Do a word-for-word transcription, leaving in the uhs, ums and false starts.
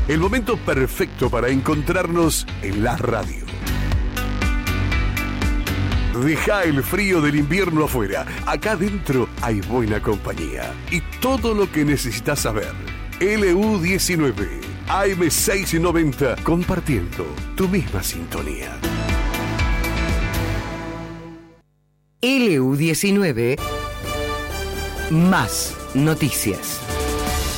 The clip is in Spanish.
El momento perfecto para encontrarnos en la radio. Deja el frío del invierno afuera. Acá adentro hay buena compañía y todo lo que necesitas saber. L U diecinueve, A M seiscientos noventa, compartiendo tu misma sintonía. L U diecinueve, más noticias.